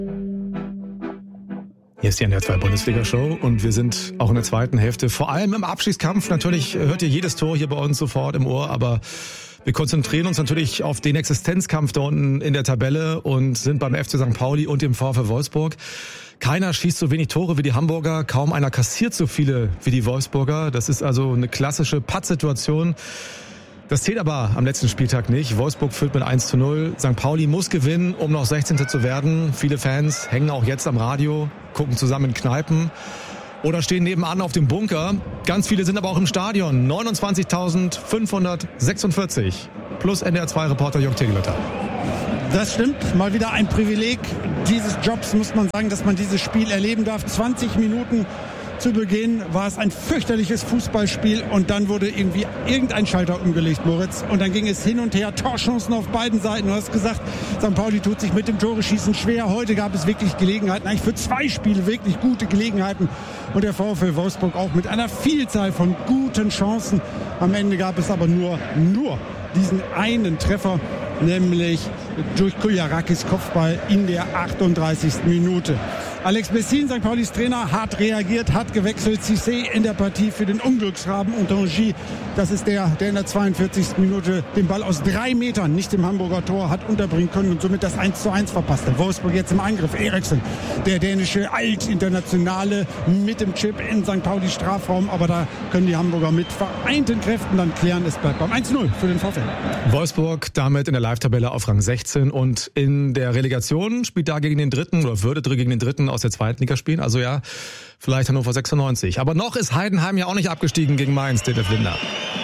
Hier ist die NDR 2 Bundesliga-Show und wir sind auch in der zweiten Hälfte. Vor allem im Abstiegskampf. Natürlich hört ihr jedes Tor hier bei uns sofort im Ohr, aber wir konzentrieren uns natürlich auf den Existenzkampf da unten in der Tabelle und sind beim FC St. Pauli und dem VfL Wolfsburg. Keiner schießt so wenig Tore wie die Hamburger, kaum einer kassiert so viele wie die Wolfsburger. Das ist also eine klassische Pattsituation. Das zählt aber am letzten Spieltag nicht. Wolfsburg führt mit 1:0. St. Pauli muss gewinnen, um noch 16. zu werden. Viele Fans hängen auch jetzt am Radio, gucken zusammen in Kneipen oder stehen nebenan auf dem Bunker. Ganz viele sind aber auch im Stadion. 29.546 plus NDR2-Reporter Jörg Tegelötter. Das stimmt, mal wieder ein Privileg dieses Jobs, muss man sagen, dass man dieses Spiel erleben darf. 20 Minuten zu Beginn war es ein fürchterliches Fußballspiel und dann wurde irgendwie irgendein Schalter umgelegt, Moritz. Und dann ging es hin und her, Torchancen auf beiden Seiten. Du hast gesagt, St. Pauli tut sich mit dem Tore-Schießen schwer. Heute gab es wirklich Gelegenheiten, eigentlich für 2 Spiele wirklich gute Gelegenheiten. Und der VfL Wolfsburg auch mit einer Vielzahl von guten Chancen. Am Ende gab es aber nur diesen einen Treffer, nämlich durch Kuljarakis Kopfball in der 38. Minute. Alex Bessin, St. Paulis Trainer, hat reagiert, hat gewechselt. Cissé in der Partie für den Unglücksraben und Tanguy, das ist der in der 42. Minute den Ball aus 3 Metern nicht im Hamburger Tor hat unterbringen können und somit das 1:1 verpasste. Wolfsburg jetzt im Angriff. Eriksen, der dänische Altinternationale mit dem Chip in St. Paulis Strafraum, aber da können die Hamburger mit vereinten Kräften dann klären. Es bleibt beim 1:0 für den VfL. Wolfsburg damit in der Live-Tabelle auf Rang 16 und in der Relegation spielt da gegen den Dritten oder würde gegen den Dritten aus der zweiten Liga spielen. Also ja, vielleicht Hannover 96. Aber noch ist Heidenheim ja auch nicht abgestiegen gegen Mainz, Detlef Linder.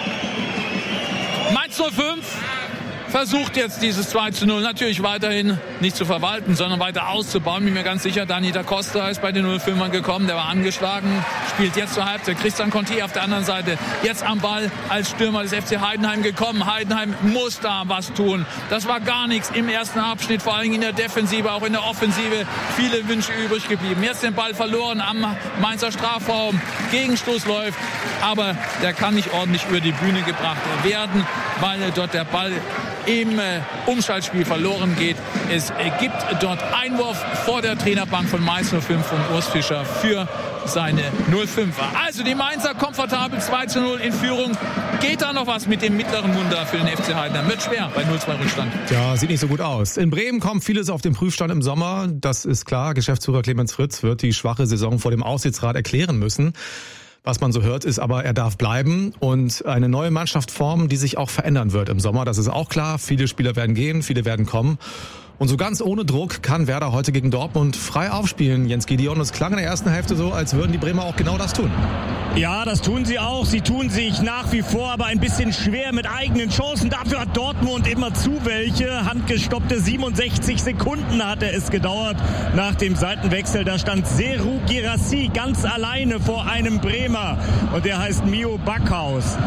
Mainz 05 versucht jetzt dieses 2:0 natürlich weiterhin nicht zu verwalten, sondern weiter auszubauen. Bin mir ganz sicher, Dani da Costa ist bei den 05ern gekommen, der war angeschlagen, spielt jetzt zur Halbzeit. Christian Conti auf der anderen Seite, jetzt am Ball als Stürmer des FC Heidenheim gekommen. Heidenheim muss da was tun. Das war gar nichts im ersten Abschnitt, vor allem in der Defensive, auch in der Offensive. Viele Wünsche übrig geblieben. Jetzt den Ball verloren am Mainzer Strafraum. Gegenstoß läuft, aber der kann nicht ordentlich über die Bühne gebracht werden, weil dort der Ball im Umschaltspiel verloren geht. Es gibt dort Einwurf vor der Trainerbank von Mainz 05 von Urs Fischer für seine 05er. Also die Mainzer komfortabel 2:0 in Führung. Geht da noch was mit dem mittleren Wunder für den FC Heidenheim? Wird schwer bei 0:2 Rückstand. Ja, sieht nicht so gut aus. In Bremen kommt vieles auf den Prüfstand im Sommer. Das ist klar. Geschäftsführer Clemens Fritz wird die schwache Saison vor dem Aufsichtsrat erklären müssen. Was man so hört, ist aber, er darf bleiben und eine neue Mannschaft formen, die sich auch verändern wird im Sommer. Das ist auch klar. Viele Spieler werden gehen, viele werden kommen. Und so ganz ohne Druck kann Werder heute gegen Dortmund frei aufspielen. Jens Gideon, es klang in der ersten Hälfte so, als würden die Bremer auch genau das tun. Ja, das tun sie auch. Sie tun sich nach wie vor aber ein bisschen schwer mit eigenen Chancen. Dafür hat Dortmund immer zu welche. Handgestoppte 67 Sekunden hatte es gedauert nach dem Seitenwechsel. Da stand Serhou Guirassy ganz alleine vor einem Bremer. Und der heißt Mio Backhaus.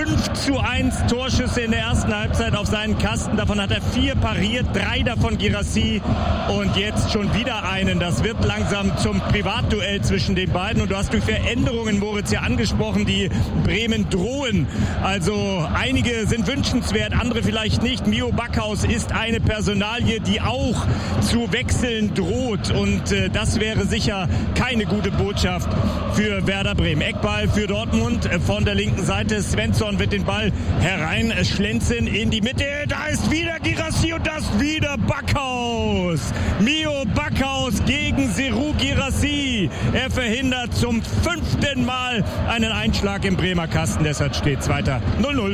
5:1 Torschüsse in der ersten Halbzeit auf seinen Kasten. Davon hat er 4 pariert, 3 davon Guirassy und jetzt schon wieder einen. Das wird langsam zum Privatduell zwischen den beiden. Und du hast durch Veränderungen, Moritz, ja angesprochen, die Bremen drohen. Also einige sind wünschenswert, andere vielleicht nicht. Mio Backhaus ist eine Personalie, die auch zu wechseln droht. Und das wäre sicher keine gute Botschaft für Werder Bremen. Eckball für Dortmund von der linken Seite. Svensson wird den Ball hereinschlänzen in die Mitte. Da ist wieder Guirassy und das wieder Backhaus. Mio Backhaus gegen Serhou Guirassy. Er verhindert zum 5. Mal einen Einschlag im Bremer Kasten. Deshalb steht zweiter 0:0.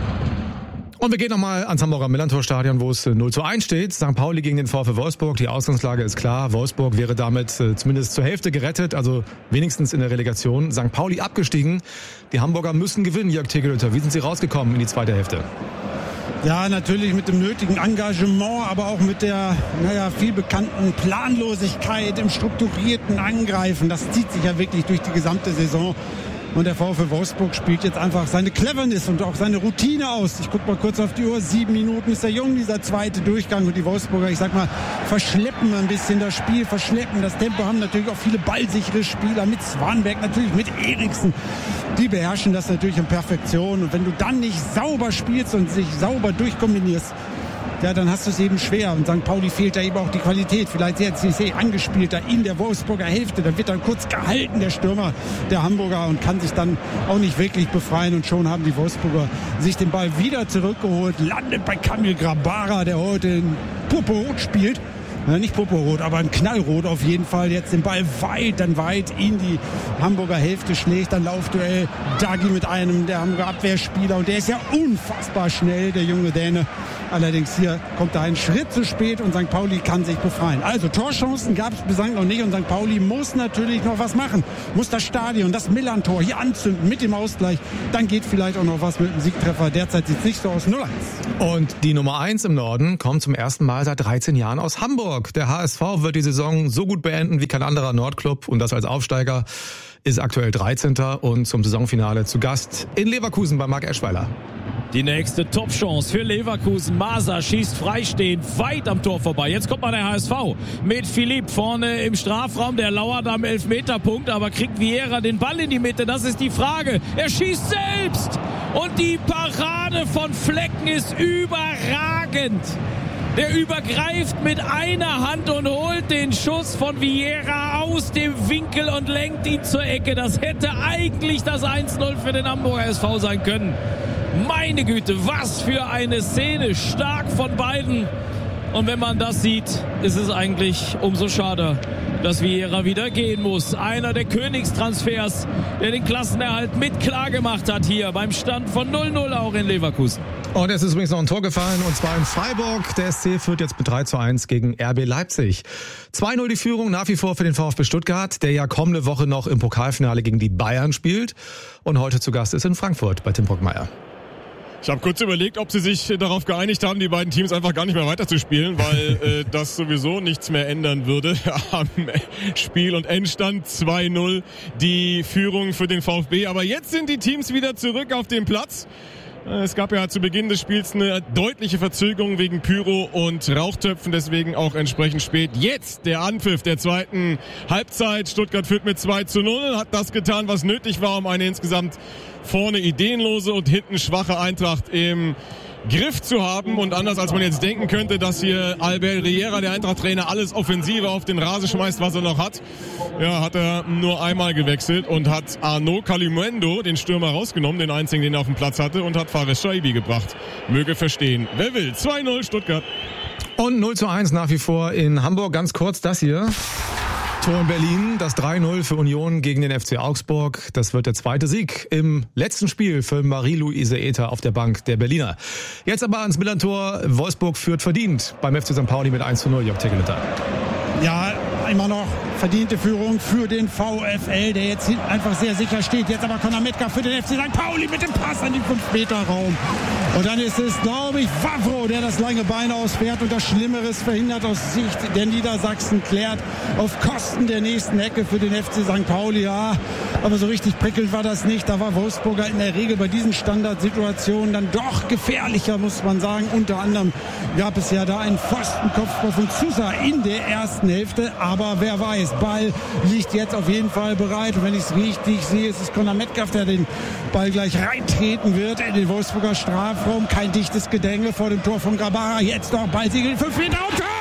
Und wir gehen nochmal ans Hamburger Millerntor-Stadion, wo es 0:1 steht. St. Pauli gegen den VfL Wolfsburg. Die Ausgangslage ist klar. Wolfsburg wäre damit zumindest zur Hälfte gerettet, also wenigstens in der Relegation. St. Pauli abgestiegen. Die Hamburger müssen gewinnen, Jörg Tegelötter. Wie sind sie rausgekommen in die zweite Hälfte? Ja, natürlich mit dem nötigen Engagement, aber auch mit der viel bekannten Planlosigkeit im strukturierten Angreifen. Das zieht sich ja wirklich durch die gesamte Saison. Und der VfL Wolfsburg spielt jetzt einfach seine Cleverness und auch seine Routine aus. Ich gucke mal kurz auf die Uhr. 7 Minuten ist der Jung, dieser zweite Durchgang. Und die Wolfsburger, ich sag mal, verschleppen ein bisschen das Spiel, verschleppen das Tempo, haben natürlich auch viele ballsichere Spieler mit Swanberg, natürlich mit Eriksen. Die beherrschen das natürlich in Perfektion. Und wenn du dann nicht sauber spielst und sich sauber durchkombinierst, ja, dann hast du es eben schwer. Und St. Pauli fehlt da eben auch die Qualität. Vielleicht sehr CC angespielter in der Wolfsburger Hälfte. Dann wird dann kurz gehalten, der Stürmer der Hamburger, und kann sich dann auch nicht wirklich befreien. Und schon haben die Wolfsburger sich den Ball wieder zurückgeholt. Landet bei Kamil Grabara, der heute in Purpurrot spielt. Nicht Purpurrot, aber ein Knallrot auf jeden Fall. Jetzt den Ball weit in die Hamburger Hälfte schlägt. Dann Laufduell Dagi mit einem der Hamburger Abwehrspieler. Und der ist ja unfassbar schnell, der junge Däne. Allerdings hier kommt er einen Schritt zu spät und St. Pauli kann sich befreien. Also Torchancen gab es bislang noch nicht und St. Pauli muss natürlich noch was machen. Muss das Stadion, das Millern-Tor hier anzünden mit dem Ausgleich. Dann geht vielleicht auch noch was mit dem Siegtreffer. Derzeit sieht es nicht so aus. 0-1. Und die Nummer 1 im Norden kommt zum ersten Mal seit 13 Jahren aus Hamburg. Der HSV wird die Saison so gut beenden wie kein anderer Nordclub und das als Aufsteiger, ist aktuell 13. und zum Saisonfinale zu Gast in Leverkusen bei Marc Eschweiler. Die nächste Top-Chance für Leverkusen. Maser schießt freistehend weit am Tor vorbei. Jetzt kommt mal der HSV mit Philipp vorne im Strafraum. Der lauert am Elfmeterpunkt, aber kriegt Vieira den Ball in die Mitte? Das ist die Frage. Er schießt selbst und die Parade von Flecken ist überragend. Der übergreift mit einer Hand und holt den Schuss von Vieira aus dem Winkel und lenkt ihn zur Ecke. Das hätte eigentlich das 1-0 für den Hamburger SV sein können. Meine Güte, was für eine Szene. Stark von beiden. Und wenn man das sieht, ist es eigentlich umso schade, dass Vieira wieder gehen muss. Einer der Königstransfers, der den Klassenerhalt mit klar gemacht hat hier beim Stand von 0-0 auch in Leverkusen. Und es ist übrigens noch ein Tor gefallen, und zwar in Freiburg. Der SC führt jetzt mit 3-1 gegen RB Leipzig. 2-0 die Führung nach wie vor für den VfB Stuttgart, der ja kommende Woche noch im Pokalfinale gegen die Bayern spielt und heute zu Gast ist in Frankfurt bei Tim Brockmeier. Ich habe kurz überlegt, ob sie sich darauf geeinigt haben, die beiden Teams einfach gar nicht mehr weiterzuspielen, weil das sowieso nichts mehr ändern würde am Spiel- und Endstand 2-0 die Führung für den VfB. Aber jetzt sind die Teams wieder zurück auf dem Platz. Es gab ja zu Beginn des Spiels eine deutliche Verzögerung wegen Pyro und Rauchtöpfen, deswegen auch entsprechend spät. Jetzt der Anpfiff der zweiten Halbzeit. Stuttgart führt mit 2-0, hat das getan, was nötig war, um eine insgesamt vorne ideenlose und hinten schwache Eintracht im Griff zu haben. Und anders als man jetzt denken könnte, dass hier Albert Riera, der Eintracht-Trainer, alles Offensive auf den Rasen schmeißt, was er noch hat. Ja, hat er nur einmal gewechselt und hat Arnaud Calimundo, den Stürmer, rausgenommen, den einzigen, den er auf dem Platz hatte, und hat Fares Shaibi gebracht. Möge verstehen, wer will. 2-0 Stuttgart. Und 0-1 nach wie vor in Hamburg. Ganz kurz das hier. Tor in Berlin, das 3-0 für Union gegen den FC Augsburg. Das wird der zweite Sieg im letzten Spiel für Marie-Louise Ether auf der Bank der Berliner. Jetzt aber ans Millern-Tor. Wolfsburg führt verdient beim FC St. Pauli mit 1-0. Jörg Tegeliter. Ja, immer noch verdiente Führung für den VfL, der jetzt hinten einfach sehr sicher steht. Jetzt aber Conor Metcalf für den FC St. Pauli mit dem Pass an den 5-Meter-Raum. Und dann ist es, glaube ich, Wawro, der das lange Bein ausfährt und das Schlimmeres verhindert aus Sicht der Niedersachsen, klärt auf Kosten der nächsten Ecke für den FC St. Pauli. Ja, aber so richtig prickelnd war das nicht. Da war Wolfsburger in der Regel bei diesen Standardsituationen dann doch gefährlicher, muss man sagen. Unter anderem gab es ja da einen Pfostenkopfball von Sousa in der ersten Hälfte. Aber wer weiß, Ball liegt jetzt auf jeden Fall bereit. Und wenn ich es richtig sehe, ist es Conor Metcalf, der den Ball gleich reintreten wird in den Wolfsburger Strafraum. Kein dichtes Gedränge vor dem Tor von Grabara. Jetzt noch Ballsiegel, 5 Meter und Tor!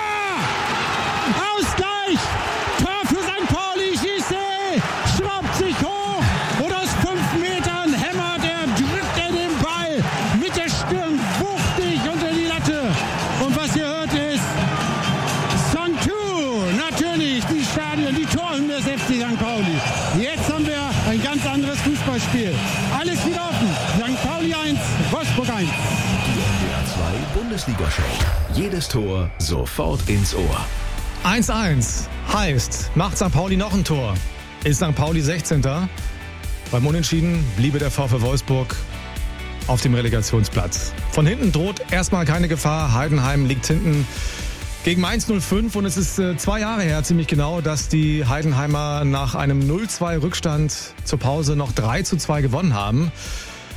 Ausgleich! Tor für St. Pauli, Schieße! Schraubt sich hoch und aus 5 Metern hämmert er, drückt er den Ball mit der Stirn wuchtig unter die Latte. Und was ihr hört ist Song 2, natürlich die Stadion, die Torhymne des FC St. Pauli. Jetzt haben wir ein ganz anderes Fußballspiel. Alles wieder offen. St. Pauli 1, Wolfsburg 1. Der 2 Bundesliga-Show. Jedes Tor sofort ins Ohr. 1-1 heißt, macht St. Pauli noch ein Tor. Ist St. Pauli 16. Beim Unentschieden bliebe der VfL Wolfsburg auf dem Relegationsplatz. Von hinten droht erstmal keine Gefahr. Heidenheim liegt hinten gegen Mainz 05 und es ist 2 Jahre her ziemlich genau, dass die Heidenheimer nach einem 0-2 Rückstand zur Pause noch 3-2 gewonnen haben.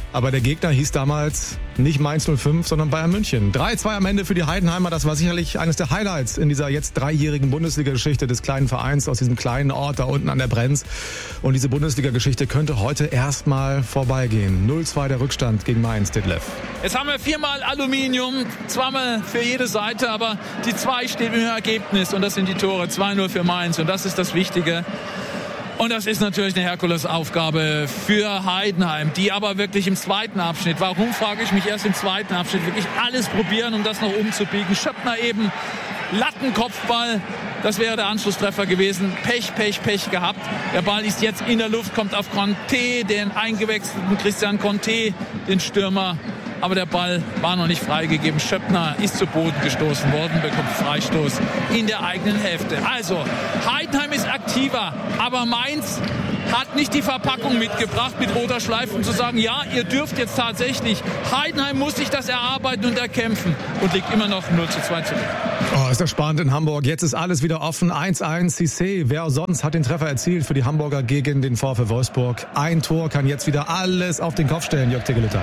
Aber der Gegner hieß damals nicht Mainz 05, sondern Bayern München. 3-2 am Ende für die Heidenheimer. Das war sicherlich eines der Highlights in dieser jetzt 3-jährigen Bundesliga-Geschichte des kleinen Vereins aus diesem kleinen Ort da unten an der Brenz. Und diese Bundesliga-Geschichte könnte heute erstmal vorbeigehen. 0-2 der Rückstand gegen Mainz, Detlef. Jetzt haben wir 4-mal Aluminium, 2-mal für jede Seite, aber die 2 steht im Ergebnis und das sind die Tore. 2-0 für Mainz und das ist das Wichtige. Und das ist natürlich eine Herkulesaufgabe für Heidenheim, die aber wirklich im zweiten Abschnitt, warum frage ich mich erst im zweiten Abschnitt, wirklich alles probieren, um das noch umzubiegen. Schöppner eben, Lattenkopfball, das wäre der Anschlusstreffer gewesen. Pech gehabt. Der Ball ist jetzt in der Luft, kommt auf Conte, den eingewechselten Christian Conte, den Stürmer. Aber der Ball war noch nicht freigegeben. Schöppner ist zu Boden gestoßen worden, bekommt Freistoß in der eigenen Hälfte. Also, Heidenheim ist aktiver, aber Mainz hat nicht die Verpackung mitgebracht mit roter Schleife, um zu sagen, ja, ihr dürft jetzt tatsächlich. Heidenheim muss sich das erarbeiten und erkämpfen und liegt immer noch 0-2 zurück. Oh, ist das spannend in Hamburg. Jetzt ist alles wieder offen. 1-1 Cissé. Wer sonst hat den Treffer erzielt für die Hamburger gegen den VfL Wolfsburg? Ein Tor kann jetzt wieder alles auf den Kopf stellen, Jörg Tegelütter.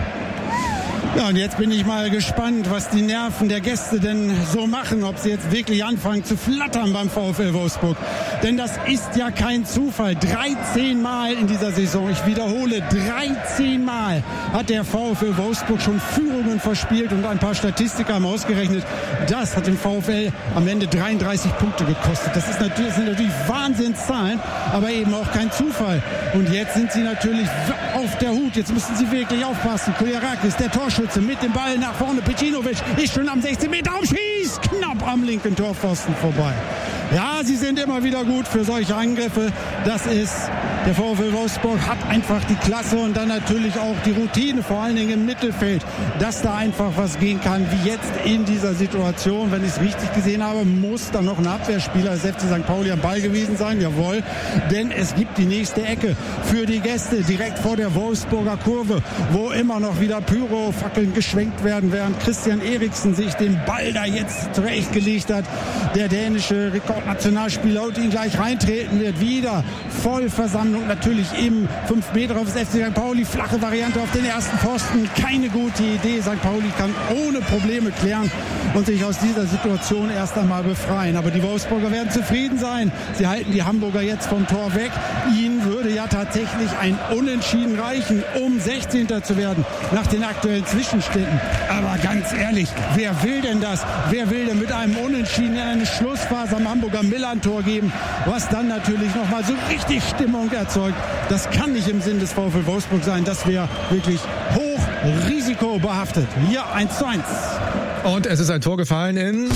Ja, und jetzt bin ich mal gespannt, was die Nerven der Gäste denn so machen, ob sie jetzt wirklich anfangen zu flattern beim VfL Wolfsburg. Denn das ist ja kein Zufall. 13 Mal in dieser Saison, ich wiederhole, 13 Mal hat der VfL Wolfsburg schon Führungen verspielt und ein paar Statistiker haben ausgerechnet, das hat dem VfL am Ende 33 Punkte gekostet. Das sind natürlich Wahnsinnszahlen, aber eben auch kein Zufall. Und jetzt sind sie natürlich auf der Hut. Jetzt müssen sie wirklich aufpassen. Koyarakis, der Torschütze, mit dem Ball nach vorne. Pecinovic ist schon am 16 Meter Raum, schießt knapp am linken Torpfosten vorbei. Ja, sie sind immer wieder gut für solche Angriffe. Das ist, der VfL Wolfsburg hat einfach die Klasse und dann natürlich auch die Routine, vor allen Dingen im Mittelfeld, dass da einfach was gehen kann, wie jetzt in dieser Situation. Wenn ich es richtig gesehen habe, muss dann noch ein Abwehrspieler des FC St. Pauli am Ball gewesen sein, jawohl, denn es gibt die nächste Ecke für die Gäste, direkt vor der Wolfsburger Kurve, wo immer noch wieder Pyrofackeln geschwenkt werden, während Christian Eriksen sich den Ball da jetzt zurechtgelegt hat, der dänische Rekordnationalspieler, und ihn gleich reintreten wird. Wieder Vollversammlung natürlich im 5 Meter auf das FC St. Pauli. Flache Variante auf den ersten Pfosten. Keine gute Idee. St. Pauli kann ohne Probleme klären und sich aus dieser Situation erst einmal befreien. Aber die Wolfsburger werden zufrieden sein. Sie halten die Hamburger jetzt vom Tor weg. Ihnen würde ja tatsächlich ein Unentschieden reichen, um 16. zu werden nach den aktuellen Zwischenständen. Aber ganz ehrlich, wer will denn das? Wer will denn mit einem Unentschieden in eine Schlussphase am Hamburger Millern-Tor geben, was dann natürlich nochmal so richtig Stimmung erzeugt? Das kann nicht im Sinn des VfL Wolfsburg sein. Das wäre wirklich hoch risikobehaftet. Hier 1:1. Und es ist ein Tor gefallen in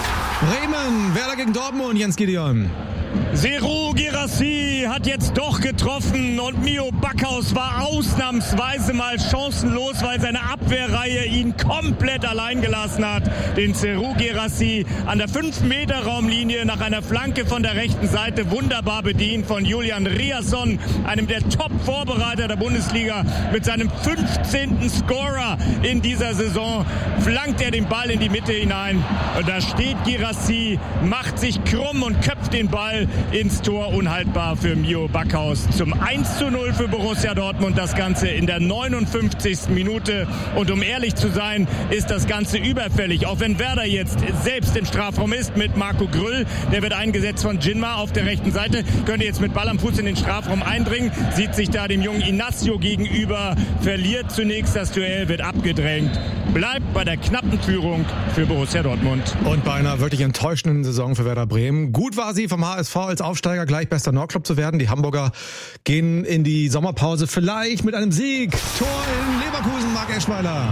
Bremen. Werder gegen Dortmund, Jens Gideon. Serhou Guirassy hat jetzt doch getroffen und Mio Backhaus war ausnahmsweise mal chancenlos, weil seine Abwehrreihe ihn komplett allein gelassen hat. Den Serhou Guirassy an der 5-Meter-Raumlinie nach einer Flanke von der rechten Seite wunderbar bedient von Julian Riasson, einem der Top-Vorbereiter der Bundesliga. Mit seinem 15. Scorer in dieser Saison flankt er den Ball in die Mitte hinein. Und da steht Guirassy, macht sich krumm und köpft den Ball ins Tor, unhaltbar für Mio Backhaus. Zum 1:0 für Borussia Dortmund, das Ganze in der 59. Minute. Und um ehrlich zu sein, ist das Ganze überfällig. Auch wenn Werder jetzt selbst im Strafraum ist mit Marco Grüll, der wird eingesetzt von Jinma auf der rechten Seite, könnte jetzt mit Ball am Fuß in den Strafraum eindringen, sieht sich da dem jungen Inacio gegenüber, verliert zunächst das Duell, wird abgedrängt, bleibt bei der knappen Führung für Borussia Dortmund. Und bei einer wirklich enttäuschenden Saison für Werder Bremen. Gut war sie vom HSV als Aufsteiger gleich bester Nordclub zu werden. Die Hamburger gehen in die Sommerpause vielleicht mit einem Sieg. Tor in Leverkusen, Marc Eschweiler.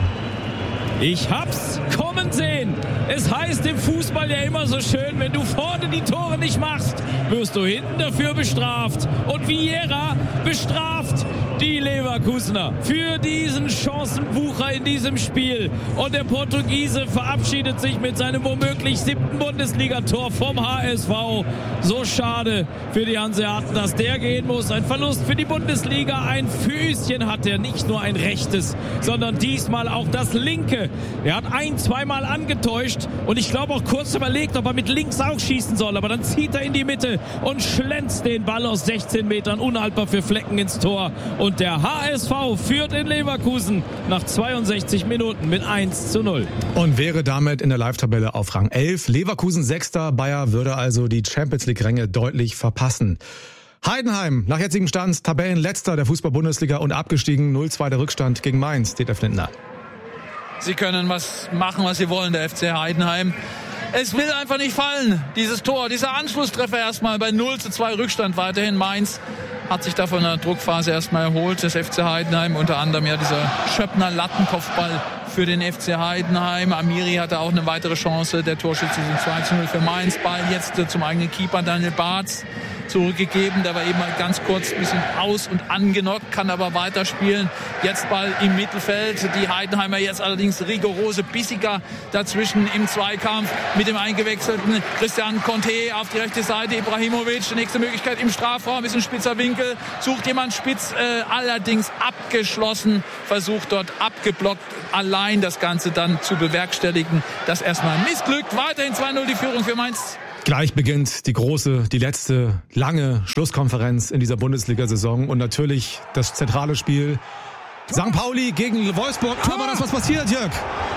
Ich hab's kommen sehen. Es heißt im Fußball ja immer so schön, wenn du vorne die Tore nicht machst, wirst du hinten dafür bestraft. Und Vieira bestraft die Leverkusener für diesen Chancenbucher in diesem Spiel. Und der Portugiese verabschiedet sich mit seinem womöglich 7. Bundesligator vom HSV. So schade für die Hanseaten, dass der gehen muss. Ein Verlust für die Bundesliga. Ein Füßchen hat er, nicht nur ein rechtes, sondern diesmal auch das linke. Er hat zweimal angetäuscht und ich glaube auch kurz überlegt, ob er mit links auch schießen soll. Aber dann zieht er in die Mitte und schlänzt den Ball aus 16 Metern unhaltbar für Flecken ins Tor. Und und der HSV führt in Leverkusen nach 62 Minuten mit 1:0. Und wäre damit in der Live-Tabelle auf Rang 11. Leverkusen 6. Bayer würde also die Champions-League-Ränge deutlich verpassen. Heidenheim, nach jetzigem Stand Tabellenletzter der Fußball-Bundesliga und abgestiegen, 0:2 der Rückstand gegen Mainz. Detlef Lindner. Sie können machen, was sie wollen, der FC Heidenheim. Es will einfach nicht fallen, dieses Tor, dieser Anschlusstreffer erstmal bei 0:2 Rückstand weiterhin. Mainz hat sich da von der Druckphase erstmal erholt. Das FC Heidenheim, unter anderem ja dieser Schöppner Lattenkopfball für den FC Heidenheim. Amiri hatte auch eine weitere Chance. Der Torschütze sind 2:0 für Mainz. Ball jetzt zum eigenen Keeper Daniel Bartz zurückgegeben. Der war eben mal ganz kurz ein bisschen aus- und angenockt, kann aber weiterspielen. Jetzt Ball im Mittelfeld. Die Heidenheimer jetzt allerdings rigorose, bissiger dazwischen im Zweikampf mit dem eingewechselten Christian Conte auf die rechte Seite. Ibrahimovic, die nächste Möglichkeit im Strafraum, ist ein spitzer Winkel. Sucht jemand spitz, allerdings abgeschlossen. Versucht dort abgeblockt, allein das Ganze dann zu bewerkstelligen. Das erstmal missglückt. Weiterhin 2:0 die Führung für Mainz. Gleich beginnt die letzte lange Schlusskonferenz in dieser Bundesliga-Saison und natürlich das zentrale Spiel St. Pauli gegen Wolfsburg. Aber das, was passiert, Jörg?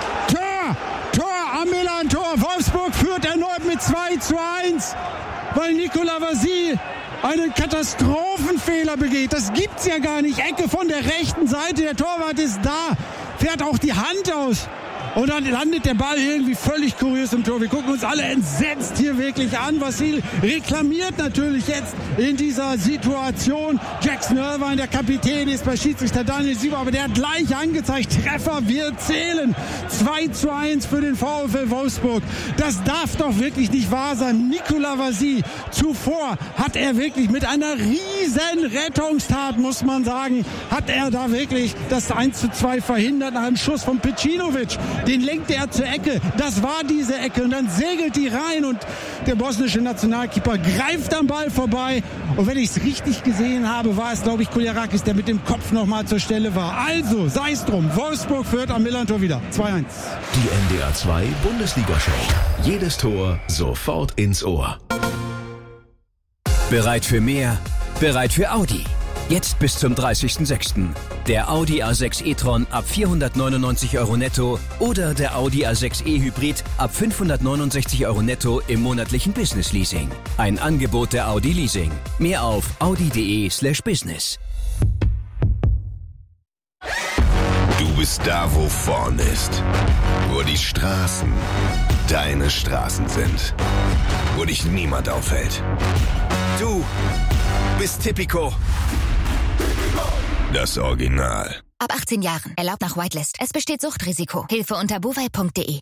Tor am Milan-Tor. Wolfsburg führt erneut mit 2:1, weil Nicolas Vasil einen Katastrophenfehler begeht. Das gibt's ja gar nicht. Ecke von der rechten Seite, der Torwart ist da, fährt auch die Hand aus. Und dann landet der Ball irgendwie völlig kurios im Tor. Wir gucken uns alle entsetzt hier wirklich an. Vasil reklamiert natürlich jetzt in dieser Situation. Jackson Irvine, der Kapitän, ist bei Schiedsrichter Daniel Sieber, aber der hat gleich angezeigt, Treffer, wir zählen. 2:1 für den VfL Wolfsburg. Das darf doch wirklich nicht wahr sein. Nicolas Vasil, zuvor hat er wirklich mit einer riesen Rettungstat, muss man sagen, hat er da wirklich das 1:2 verhindert nach einem Schuss von Pecinovic. Den lenkte er zur Ecke. Das war diese Ecke. Und dann segelt die rein und der bosnische Nationalkeeper greift am Ball vorbei. Und wenn ich es richtig gesehen habe, war es, glaube ich, Kuljarakis, der mit dem Kopf nochmal zur Stelle war. Also, sei es drum. Wolfsburg führt am Millantor wieder. 2:1. Die NDR 2 Bundesliga-Show. Jedes Tor sofort ins Ohr. Bereit für mehr? Bereit für Audi. Jetzt bis zum 30.06. Der Audi A6 e-tron ab 499 € netto oder der Audi A6 e-Hybrid ab 569 € netto im monatlichen Business-Leasing. Ein Angebot der Audi Leasing. Mehr auf audi.de/business. Du bist da, wo vorn ist. Wo die Straßen deine Straßen sind. Wo dich niemand aufhält. Du bist Tipico. Das Original. Ab 18 Jahren. Erlaubt nach Whitelist. Es besteht Suchtrisiko. Hilfe unter buwei.de.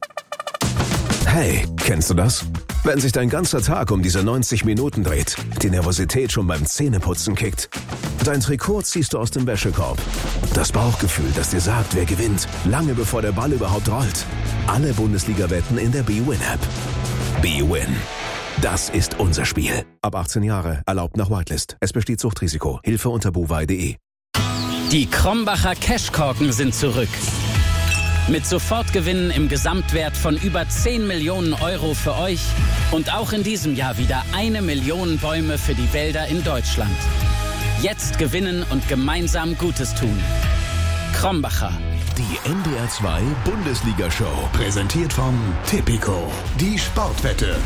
Hey, kennst du das? Wenn sich dein ganzer Tag um diese 90 Minuten dreht, die Nervosität schon beim Zähneputzen kickt. Dein Trikot ziehst du aus dem Wäschekorb. Das Bauchgefühl, das dir sagt, wer gewinnt, lange bevor der Ball überhaupt rollt. Alle Bundesliga-Wetten in der BWin-App. BWin. Das ist unser Spiel. Ab 18 Jahre. Erlaubt nach Whitelist. Es besteht Suchtrisiko. Hilfe unter buwei.de. Die Krombacher Cashkorken sind zurück. Mit Sofortgewinnen im Gesamtwert von über 10 Millionen € für euch und auch in diesem Jahr wieder 1 Million Bäume für die Wälder in Deutschland. Jetzt gewinnen und gemeinsam Gutes tun. Krombacher. Die NDR 2 Bundesliga-Show. Präsentiert von Tipico. Die Sportwette.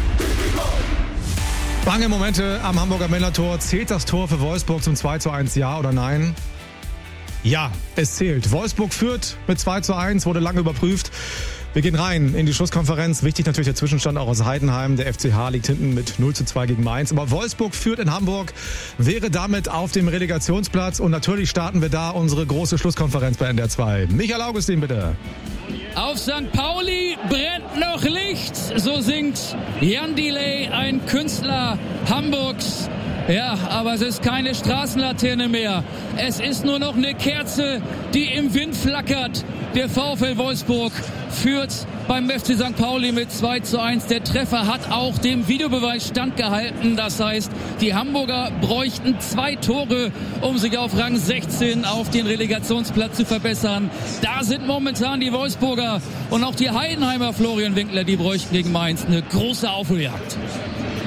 Bange Momente am Hamburger Millantor. Zählt das Tor für Wolfsburg zum 2:1, ja oder nein? Ja, es zählt. Wolfsburg führt mit 2:1, wurde lange überprüft. Wir gehen rein in die Schlusskonferenz. Wichtig natürlich der Zwischenstand auch aus Heidenheim. Der FCH liegt hinten mit 0:2 gegen Mainz. Aber Wolfsburg führt in Hamburg, wäre damit auf dem Relegationsplatz. Und natürlich starten wir da unsere große Schlusskonferenz bei NDR 2. Michael Augustin, bitte. Auf St. Pauli brennt noch Licht, so singt Jan Delay, ein Künstler Hamburgs. Ja, aber es ist keine Straßenlaterne mehr. Es ist nur noch eine Kerze, die im Wind flackert. Der VfL Wolfsburg führt beim FC St. Pauli mit 2:1. Der Treffer hat auch dem Videobeweis standgehalten. Das heißt, die Hamburger bräuchten 2 Tore, um sich auf Rang 16 auf den Relegationsplatz zu verbessern. Da sind momentan die Wolfsburger und auch die Heidenheimer, Florian Winkler, die bräuchten gegen Mainz eine große Aufholjagd.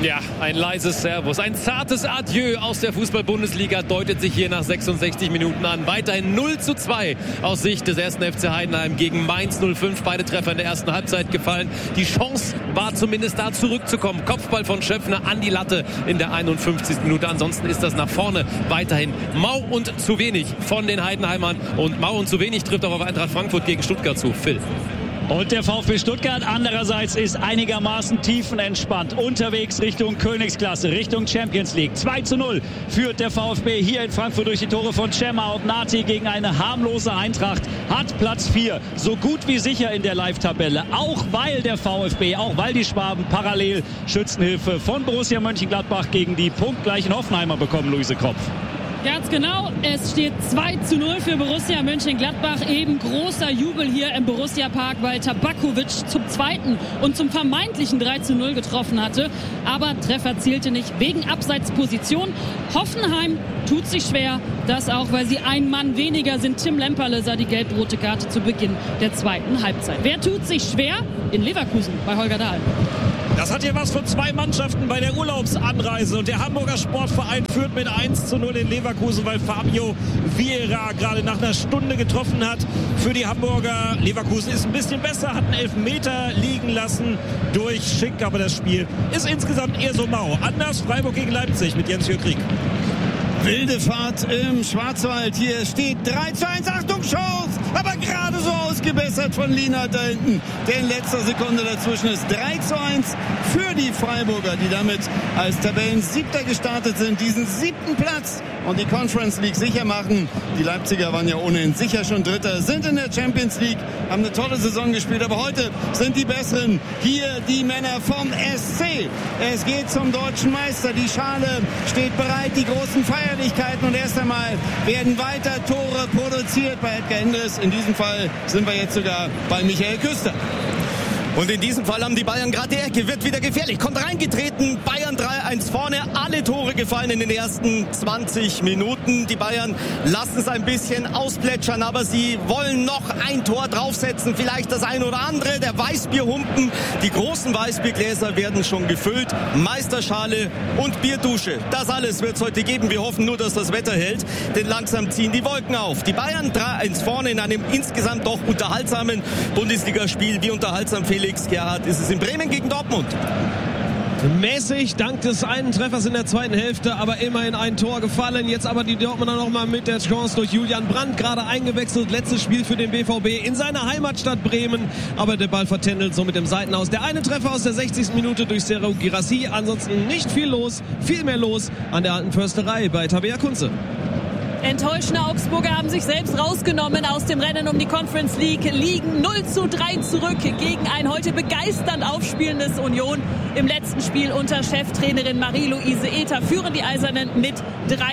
Ja, ein leises Servus, ein zartes Adieu aus der Fußball-Bundesliga deutet sich hier nach 66 Minuten an. Weiterhin 0:2 aus Sicht des 1. FC Heidenheim gegen Mainz 05. Beide Treffer in der ersten Halbzeit gefallen. Die Chance war zumindest da, zurückzukommen. Kopfball von Schöffner an die Latte in der 51. Minute. Ansonsten ist das nach vorne weiterhin mau und zu wenig von den Heidenheimern. Und mau und zu wenig trifft auch auf Eintracht Frankfurt gegen Stuttgart zu. Phil. Und der VfB Stuttgart andererseits ist einigermaßen tiefenentspannt unterwegs Richtung Königsklasse, Richtung Champions League. 2:0 führt der VfB hier in Frankfurt durch die Tore von Cema und Nati gegen eine harmlose Eintracht. Hat Platz 4 so gut wie sicher in der Live-Tabelle. Auch weil der VfB, auch weil die Schwaben parallel Schützenhilfe von Borussia Mönchengladbach gegen die punktgleichen Hoffenheimer bekommen, Luise Kropf. Ganz genau, es steht 2:0 für Borussia Mönchengladbach. Eben großer Jubel hier im Borussia Park, weil Tabakovic zum zweiten und zum vermeintlichen 3:0 getroffen hatte. Aber Treffer zählte nicht wegen Abseitsposition. Hoffenheim tut sich schwer, das auch, weil sie ein Mann weniger sind. Tim Lemperle sah die gelb-rote Karte zu Beginn der zweiten Halbzeit. Wer tut sich schwer? In Leverkusen bei Holger Dahl. Das hat hier was von zwei Mannschaften bei der Urlaubsanreise. Und der Hamburger Sportverein führt mit 1:0 in Leverkusen, weil Fabio Vieira gerade nach einer Stunde getroffen hat. Für die Hamburger, Leverkusen ist ein bisschen besser, hat einen Elfmeter liegen lassen durch Schick. Aber das Spiel ist insgesamt eher so mau. Anders Freiburg gegen Leipzig mit Jens-Jürgen Krieg. Wilde Fahrt im Schwarzwald. Hier steht 3:1. Achtung, Chance! Aber gerade so ausgebessert von Lienhardt da hinten. Der in letzter Sekunde dazwischen ist. 3:1 für die Freiburger, die damit als Tabellensiebter gestartet sind. Diesen 7. Platz und die Conference League sicher machen. Die Leipziger waren ja ohnehin sicher schon Dritter, sind in der Champions League, haben eine tolle Saison gespielt. Aber heute sind die Besseren. Hier die Männer vom SC. Es geht zum deutschen Meister. Die Schale steht bereit, die großen Feierlichkeiten. Und erst einmal werden weiter Tore produziert bei Edgar Endres. In diesem Fall sind wir jetzt sogar bei Michael Küster. Und in diesem Fall haben die Bayern gerade die Ecke, wird wieder gefährlich, kommt reingetreten, Bayern 3:1 vorne, alle Tore gefallen in den ersten 20 Minuten. Die Bayern lassen es ein bisschen ausplätschern, aber sie wollen noch ein Tor draufsetzen, vielleicht das ein oder andere, der Weißbierhumpen, die großen Weißbiergläser werden schon gefüllt, Meisterschale und Bierdusche, das alles wird es heute geben. Wir hoffen nur, dass das Wetter hält, denn langsam ziehen die Wolken auf. Die Bayern 3:1 vorne in einem insgesamt doch unterhaltsamen Bundesligaspiel. Wie unterhaltsam, Felix Gerhardt, ist es in Bremen gegen Dortmund? Mäßig, dank des einen Treffers in der zweiten Hälfte, aber immerhin ein Tor gefallen. Jetzt aber die Dortmunder nochmal mit der Chance durch Julian Brandt, gerade eingewechselt. Letztes Spiel für den BVB in seiner Heimatstadt Bremen, aber der Ball vertändelt so mit dem Seitenhaus. Der eine Treffer aus der 60. Minute durch Serhou Guirassy. Ansonsten nicht viel los, viel mehr los an der alten Försterei bei Tabea Kunze. Enttäuschende Augsburger haben sich selbst rausgenommen aus dem Rennen um die Conference League, liegen 0:3 zurück gegen ein heute begeisternd aufspielendes Union. Im letzten Spiel unter Cheftrainerin Marie-Louise Ether führen die Eisernen mit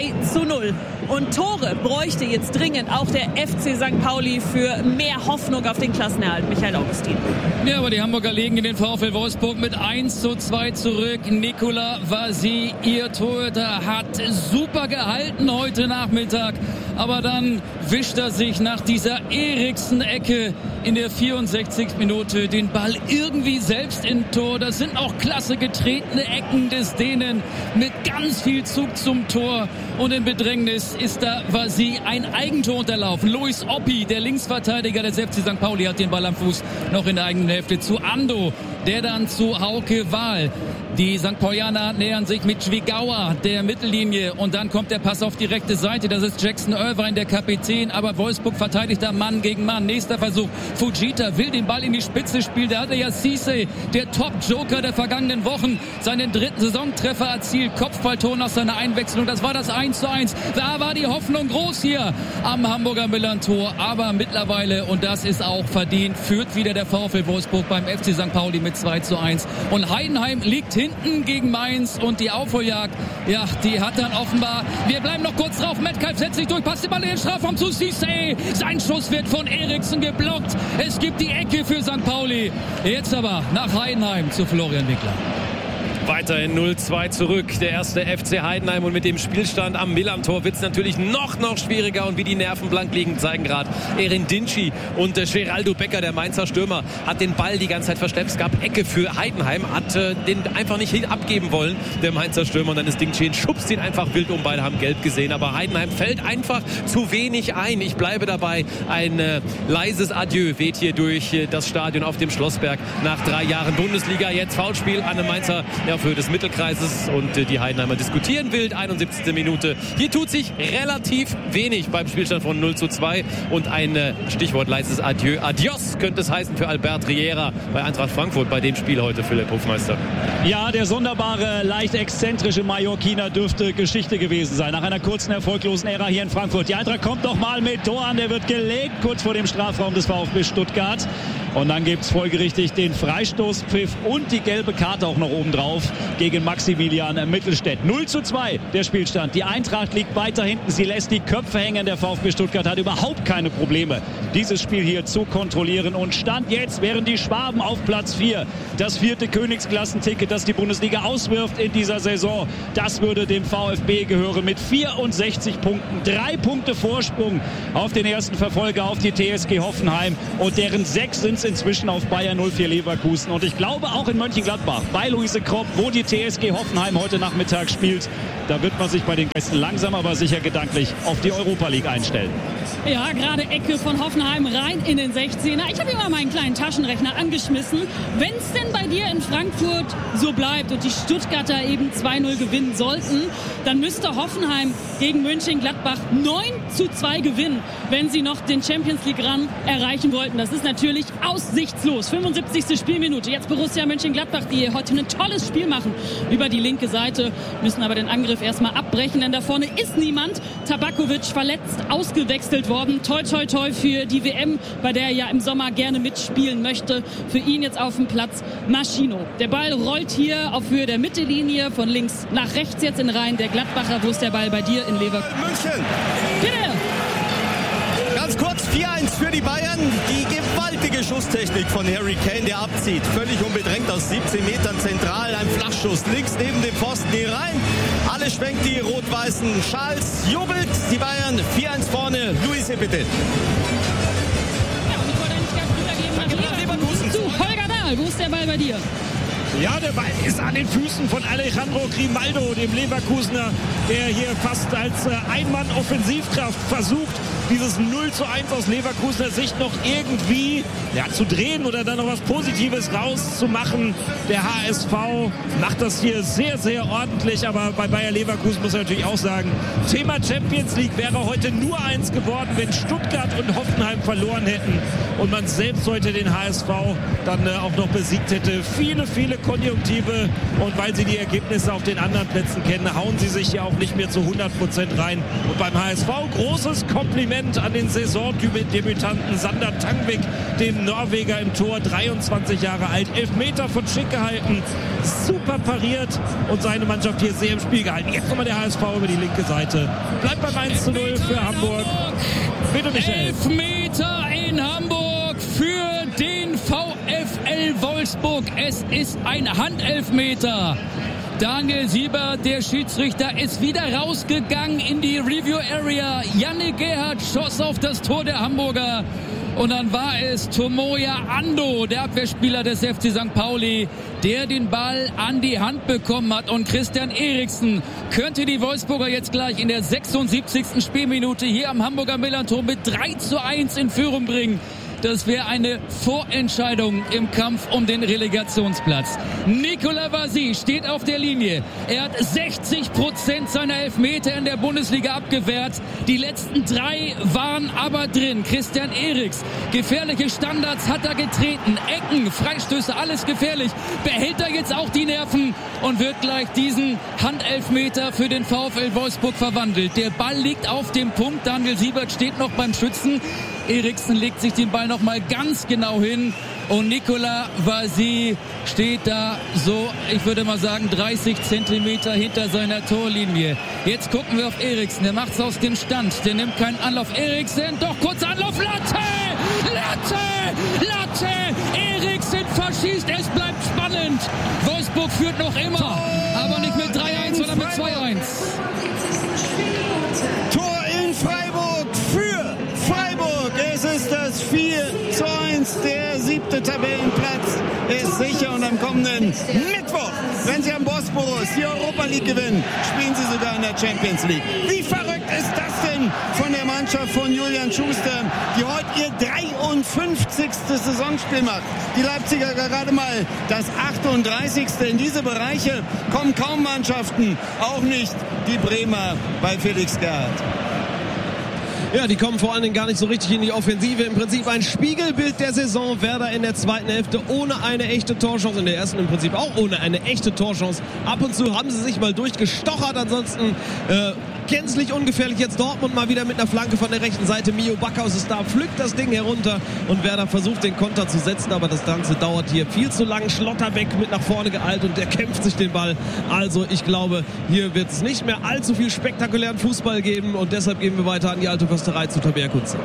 3:0. Und Tore bräuchte jetzt dringend auch der FC St. Pauli für mehr Hoffnung auf den Klassenerhalt. Michael Augustin. Ja, aber die Hamburger legen in den VfL Wolfsburg mit 1:2 zurück. Nicolas Vazy, ihr Torhüter, hat super gehalten heute Nachmittag. Aber dann wischt er sich nach dieser Eriksen-Ecke in der 64. Minute den Ball irgendwie selbst in Tor. Das sind auch klasse getretene Ecken des Dänen mit ganz viel Zug zum Tor. Und in Bedrängnis ist da Vazy ein Eigentor unterlaufen. Lois Oppi, der Linksverteidiger des FC St. Pauli, hat den Ball am Fuß noch in der eigenen Hälfte zu Ando, der dann zu Hauke Wahl. Die St. Paulianer nähern sich mit Schwigauer der Mittellinie und dann kommt der Pass auf die rechte Seite. Das ist Jackson Irvine, der Kapitän, aber Wolfsburg verteidigt da Mann gegen Mann. Nächster Versuch. Fujita will den Ball in die Spitze spielen. Da hatte ja Cisse, der Top-Joker der vergangenen Wochen, seinen 3. Saisontreffer erzielt. Kopfballtor nach seiner Einwechslung. Das war das 1:1. Da war die Hoffnung groß hier am Hamburger Millern-Tor. Aber mittlerweile, und das ist auch verdient, führt wieder der VfL Wolfsburg beim FC St. Pauli mit 2:1. Und Heidenheim liegt hinten gegen Mainz und die Aufholjagd, ja, die hat dann offenbar, wir bleiben noch kurz drauf, Metcalf setzt sich durch, passt den Ball in den Strafraum zu Cisse, sein Schuss wird von Eriksen geblockt, es gibt die Ecke für St. Pauli, jetzt aber nach Heidenheim zu Florian Wickler. Weiterhin 0-2 zurück. Der erste FC Heidenheim, und mit dem Spielstand am Millantor wird es natürlich noch schwieriger, und wie die Nerven blank liegen, zeigen gerade Erin Dinci und Geraldo Becker, der Mainzer Stürmer, hat den Ball die ganze Zeit verschleppt. Es gab Ecke für Heidenheim, hat den einfach nicht abgeben wollen, der Mainzer Stürmer, und dann ist Dinci, schubst ihn einfach wild um. Beide haben gelb gesehen, aber Heidenheim fällt einfach zu wenig ein. Ich bleibe dabei, ein leises Adieu weht hier durch das Stadion auf dem Schlossberg nach 3 Jahren Bundesliga. Jetzt Foulspiel an der Mainzer Höhe des Mittelkreises, und die Heidenheimer diskutieren wild. 71. Minute. Hier tut sich relativ wenig beim Spielstand von 0-2, und ein Stichwort leises Adieu. Adios könnte es heißen für Albert Riera bei Eintracht Frankfurt bei dem Spiel heute, Philipp Hofmeister. Ja, der sonderbare, leicht exzentrische Mallorquiner dürfte Geschichte gewesen sein. Nach einer kurzen, erfolglosen Ära hier in Frankfurt. Die Eintracht kommt noch mal mit Doan, der wird gelegt, kurz vor dem Strafraum des VfB Stuttgart. Und dann gibt es folgerichtig den Freistoßpfiff und die gelbe Karte auch noch obendrauf gegen Maximilian Mittelstädt. 0-2 der Spielstand. Die Eintracht liegt weiter hinten. Sie lässt die Köpfe hängen. Der VfB Stuttgart hat überhaupt keine Probleme, dieses Spiel hier zu kontrollieren. Und Stand jetzt wären die Schwaben auf Platz 4. Das 4. Königsklassenticket, das die Bundesliga auswirft in dieser Saison, das würde dem VfB gehören mit 64 Punkten. 3 Punkte Vorsprung auf den ersten Verfolger, auf die TSG Hoffenheim. Und deren 6 sind es inzwischen auf Bayer 04 Leverkusen. Und ich glaube auch in Mönchengladbach, bei Luise Kropp, wo die TSG Hoffenheim heute Nachmittag spielt, da wird man sich bei den Gästen langsam aber sicher gedanklich auf die Europa League einstellen. Ja, gerade Ecke von Hoffenheim rein in den 16er. Ich habe immer meinen kleinen Taschenrechner angeschmissen. Wenn es denn bei dir in Frankfurt so bleibt und die Stuttgarter eben 2-0 gewinnen sollten, dann müsste Hoffenheim gegen Mönchengladbach 9-2 gewinnen, wenn sie noch den Champions League Run erreichen wollten. Das ist natürlich aussichtslos. 75. Spielminute. Jetzt Borussia Mönchengladbach, die heute ein tolles Spiel machen über die linke Seite, müssen aber den Angriff erstmal abbrechen, denn da vorne ist niemand. Tabakovic verletzt, ausgewechselt worden. Toi, toi, toi für die WM, bei der er ja im Sommer gerne mitspielen möchte. Für ihn jetzt auf dem Platz Maschino. Der Ball rollt hier auf Höhe der Mittellinie von links nach rechts jetzt in Reihen der Gladbacher. Wo ist der Ball bei dir in Leverkusen? München! Bitte! Ganz kurz, 4-1 für die Bayern. Die gewaltige Schusstechnik von Harry Kane, der abzieht. Völlig unbedrängt aus 17 Metern zentral. Ein Flachschuss links neben dem Pfosten hier rein. Alle schwenkt die rot-weißen Schals. Jubelt die Bayern. 4-1 vorne. Luise, bitte. Ja, und ich wollte eigentlich ganz rübergeben nach Leverkusen zu Holger Dahl. Wo ist der Ball bei dir? Ja, der Ball ist an den Füßen von Alejandro Grimaldo, dem Leverkusener, der hier fast als Einmann-Offensivkraft versucht, dieses 0-1 aus Leverkusener Sicht noch irgendwie zu drehen oder dann noch was Positives rauszumachen. Der HSV macht das hier sehr, sehr ordentlich, aber bei Bayer Leverkusen muss er natürlich auch sagen, Thema Champions League wäre heute nur eins geworden, wenn Stuttgart und Hoffenheim verloren hätten und man selbst heute den HSV dann auch noch besiegt hätte. Viele, viele Konjunktive, und weil sie die Ergebnisse auf den anderen Plätzen kennen, hauen sie sich ja auch nicht mehr zu 100% rein. Und beim HSV großes Kompliment an den Saisondebütanten Sander Tangvik, dem Norweger im Tor, 23 Jahre alt, Elfmeter von Schick gehalten, super pariert und seine Mannschaft hier sehr im Spiel gehalten. Jetzt nochmal der HSV über die linke Seite. Bleibt beim 1-0 für Hamburg. Bitte, Michael. Elfmeter in Hamburg für den VfL Wolfsburg. Es ist ein Handelfmeter. Daniel Siebert, der Schiedsrichter, ist wieder rausgegangen in die Review Area. Yannick Gerhardt schoss auf das Tor der Hamburger. Und dann war es Tomoya Ando, der Abwehrspieler des FC St. Pauli, der den Ball an die Hand bekommen hat. Und Christian Eriksen könnte die Wolfsburger jetzt gleich in der 76. Spielminute hier am Hamburger Millantor mit 3-1 in Führung bringen. Das wäre eine Vorentscheidung im Kampf um den Relegationsplatz. Nicolas Vazy steht auf der Linie. Er hat 60% seiner Elfmeter in der Bundesliga abgewehrt. Die letzten 3 waren aber drin. Christian Eriks, gefährliche Standards hat er getreten. Ecken, Freistöße, alles gefährlich. Behält er jetzt auch die Nerven und wird gleich diesen Handelfmeter für den VfL Wolfsburg verwandelt. Der Ball liegt auf dem Punkt. Daniel Siebert steht noch beim Schützen. Eriksen legt sich den Ball noch mal ganz genau hin und Nicolas Vazy steht da so, ich würde mal sagen, 30 Zentimeter hinter seiner Torlinie. Jetzt gucken wir auf Eriksen, der macht's aus dem Stand, der nimmt keinen Anlauf. Eriksen, doch kurz Anlauf, Latte! Eriksen verschießt, es bleibt spannend. Wolfsburg führt noch immer, aber nicht mit 3-1, sondern mit 2-1. Tor in Freiburg für Freiburg. Es ist das 4:1. Der 7. Tabellenplatz ist sicher und am kommenden Mittwoch, wenn sie am Bosporus die Europa League gewinnen, spielen sie sogar in der Champions League. Wie verrückt ist das denn von der Mannschaft von Julian Schuster, die heute ihr 53. Saisonspiel macht. Die Leipziger gerade mal das 38. In diese Bereiche kommen kaum Mannschaften, auch nicht die Bremer bei Felix Gerhardt. Ja, die kommen vor allen Dingen gar nicht so richtig in die Offensive. Im Prinzip ein Spiegelbild der Saison. Werder in der zweiten Hälfte ohne eine echte Torchance. In der ersten im Prinzip auch ohne eine echte Torchance. Ab und zu haben sie sich mal durchgestochert. Ansonsten gänzlich ungefährlich. Jetzt Dortmund mal wieder mit einer Flanke von der rechten Seite. Mio Backhaus ist da, pflückt das Ding herunter und Werder versucht den Konter zu setzen, aber das Ganze dauert hier viel zu lang. Schlotterbeck mit nach vorne geeilt und der kämpft sich den Ball. Also ich glaube, hier wird es nicht mehr allzu viel spektakulären Fußball geben und deshalb gehen wir weiter an die alte Försterei zu Tabea Kunze.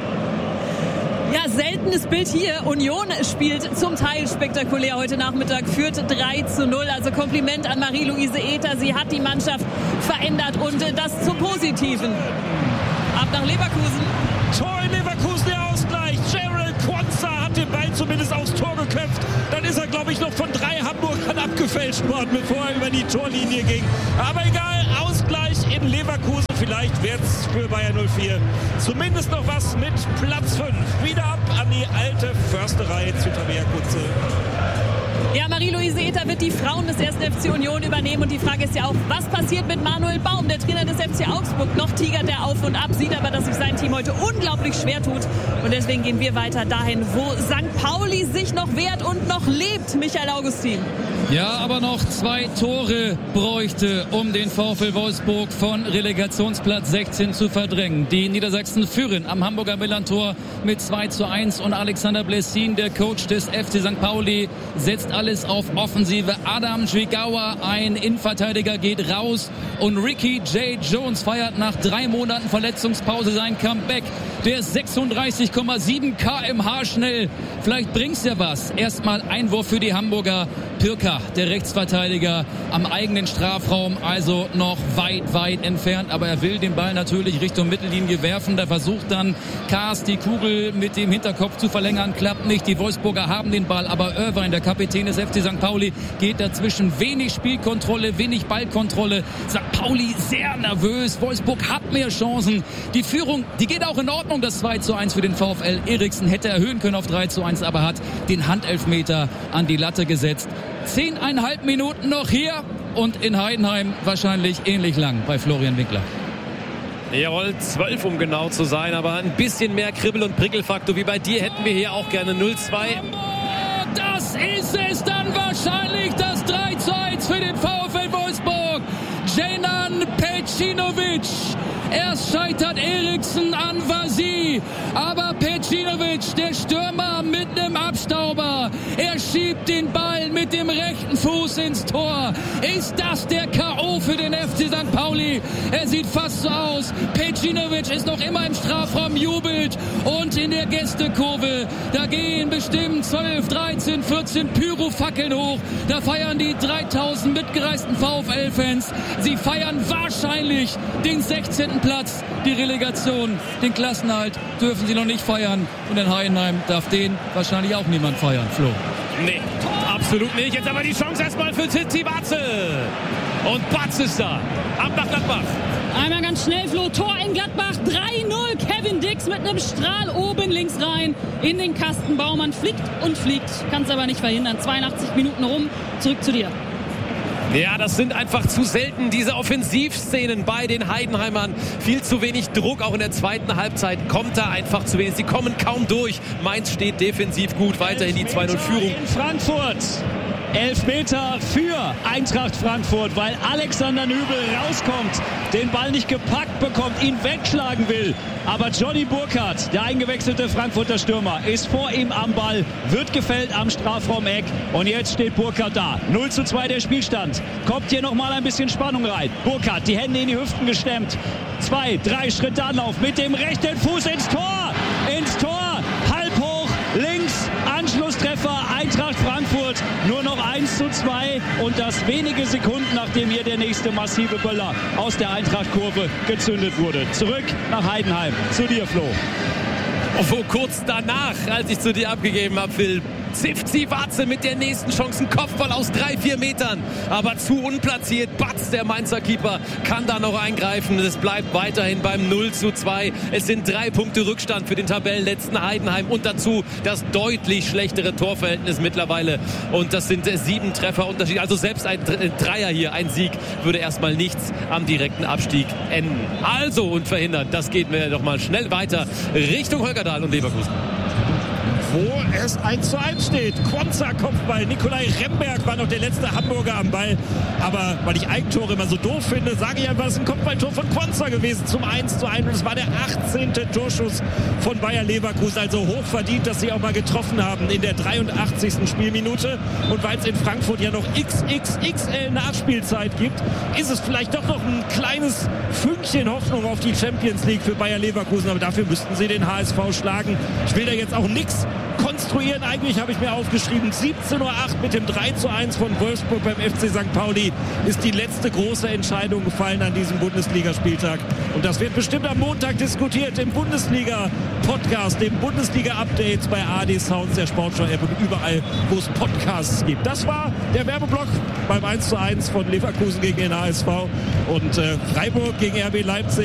Ja, seltenes Bild hier. Union spielt zum Teil spektakulär heute Nachmittag, führt 3:0. Also Kompliment an Marie-Louise Ether. Sie hat die Mannschaft verändert und das zum Positiven. Ab nach Leverkusen. Tor in Leverkusen, der Ausgleich. Gerald Quanza hat den Ball zumindest aufs Tor geköpft. Dann ist er, glaube ich, noch von 3 Hamburgern abgefälscht worden, bevor er über die Torlinie ging. Aber egal, Ausgleich in Leverkusen. Vielleicht wird es für Bayern 04 zumindest noch was mit Platz 5. Wieder ab an die alte Försterei zu Tabea Kunze. Ja, Marie-Louise Ether wird die Frauen des 1. FC Union übernehmen. Und die Frage ist ja auch, was passiert mit Manuel Baum, der Trainer des FC Augsburg? Noch tigert er auf und ab, sieht aber, dass sich sein Team heute unglaublich schwer tut. Und deswegen gehen wir weiter dahin, wo St. Pauli sich noch wehrt und noch lebt. Michael Augustin. Ja, aber noch 2 Tore bräuchte, um den VfL Wolfsburg von Relegationsplatz 16 zu verdrängen. Die Niedersachsen führen am Hamburger Millantor mit 2:1 und Alexander Blessin, der Coach des FC St. Pauli, setzt alles auf Offensive. Adam Zwigawa, ein Innenverteidiger, geht raus und Ricky J. Jones feiert nach 3 Monaten Verletzungspause sein Comeback. Der ist 36,7 km/h schnell. Vielleicht bringt's ja was. Erstmal Einwurf für die Hamburger. Pirka, der Rechtsverteidiger, am eigenen Strafraum, also noch weit entfernt. Aber er will den Ball natürlich Richtung Mittellinie werfen. Da versucht dann Kaas die Kugel mit dem Hinterkopf zu verlängern. Klappt nicht. Die Wolfsburger haben den Ball. Aber Irvine, der Kapitän des FC St. Pauli, geht dazwischen. Wenig Spielkontrolle, wenig Ballkontrolle. St. Pauli sehr nervös. Wolfsburg hat mehr Chancen. Die Führung, die geht auch in Ordnung. Das 2:1 für den VfL. Eriksen hätte erhöhen können auf 3:1, aber hat den Handelfmeter an die Latte gesetzt. 10,5 Minuten noch hier und in Heidenheim wahrscheinlich ähnlich lang bei Florian Winkler. Jawohl, 12 um genau zu sein, aber ein bisschen mehr Kribbel- und Prickelfaktor wie bei dir hätten wir hier auch gerne. 0:2. Das ist es dann wahrscheinlich, das 3:1 für den VfL Wolfsburg. Jenan Pecinovic. Erst scheitert Eriksen an Vasi, aber Pecinovic, der Stürmer mit einem Abstauber, er schiebt den Ball mit dem rechten Fuß ins Tor. Ist das der K.O. für den FC St. Pauli? Er sieht fast so aus. Pecinovic ist noch immer im Strafraum, jubelt und in der Gästekurve, da gehen bestimmt 12, 13, 14 Pyrofackeln hoch. Da feiern die 3000 mitgereisten VfL-Fans. Sie feiern wahrscheinlich den 16. Platz, die Relegation, den Klassenerhalt dürfen sie noch nicht feiern. Und in Heidenheim darf den wahrscheinlich auch niemand feiern, Flo. Nee, absolut nicht. Jetzt aber die Chance erstmal für Titi Batze. Und Batze ist da. Ab nach Gladbach. Einmal ganz schnell, Flo. Tor in Gladbach. 3:0. Kevin Dix mit einem Strahl oben links rein in den Kasten. Baumann fliegt und fliegt. Kann es aber nicht verhindern. 82 Minuten rum. Zurück zu dir. Ja, das sind einfach zu selten, diese Offensivszenen bei den Heidenheimern. Viel zu wenig Druck, auch in der zweiten Halbzeit kommt da einfach zu wenig. Sie kommen kaum durch. Mainz steht defensiv gut, weiterhin die 2:0-Führung. In Frankfurt. Elfmeter für Eintracht Frankfurt, weil Alexander Nübel rauskommt, den Ball nicht gepackt bekommt, ihn wegschlagen will. Aber Johnny Burkhardt, der eingewechselte Frankfurter Stürmer, ist vor ihm am Ball, wird gefällt am Strafraumeck und jetzt steht Burkhardt da. 0:2 der Spielstand. Kommt hier nochmal ein bisschen Spannung rein. Burkhardt, die Hände in die Hüften gestemmt. 2, 3 Schritte Anlauf mit dem rechten Fuß ins Tor. Ins Tor, halb hoch, links, Anschlusstreffer, Eintracht 0-2 und das wenige Sekunden, nachdem hier der nächste massive Böller aus der Eintracht-Kurve gezündet wurde. Zurück nach Heidenheim. Zu dir, Flo. Wo kurz danach, als ich zu dir abgegeben habe, Phil, Zivzi Watze mit der nächsten Chance, ein Kopfball aus 3-4 Metern, aber zu unplatziert. Batz, der Mainzer Keeper, kann da noch eingreifen. Es bleibt weiterhin beim 0-2. Es sind 3 Punkte Rückstand für den Tabellenletzten Heidenheim und dazu das deutlich schlechtere Torverhältnis mittlerweile. Und das sind 7 Treffer Unterschied. Also selbst ein Dreier hier, ein Sieg, würde erstmal nichts am direkten Abstieg enden. Also und verhindern, das geht mir doch mal schnell weiter Richtung Holgerdal und Leverkusen. Wo es 1:1 steht. Quonza Kopfball. Nikolai Remberg war noch der letzte Hamburger am Ball. Aber weil ich Eigentore immer so doof finde, sage ich einfach, es ist ein Kopfballtor von Quonza gewesen zum 1:1. Und es war der 18. Torschuss von Bayer Leverkusen. Also hoch verdient, dass sie auch mal getroffen haben in der 83. Spielminute. Und weil es in Frankfurt ja noch XXXL Nachspielzeit gibt, ist es vielleicht doch noch ein kleines Fünkchen Hoffnung auf die Champions League für Bayer Leverkusen. Aber dafür müssten sie den HSV schlagen. Ich will da jetzt auch nichts konstruieren. Eigentlich habe ich mir aufgeschrieben, 17:08 Uhr mit dem 3:1 von Wolfsburg beim FC St. Pauli ist die letzte große Entscheidung gefallen an diesem Bundesligaspieltag. Und das wird bestimmt am Montag diskutiert im Bundesliga-Podcast, dem Bundesliga-Update bei AD Sounds, der Sportschau-App und überall, wo es Podcasts gibt. Das war der Werbeblock beim 1:1 von Leverkusen gegen den HSV und Freiburg gegen RB Leipzig.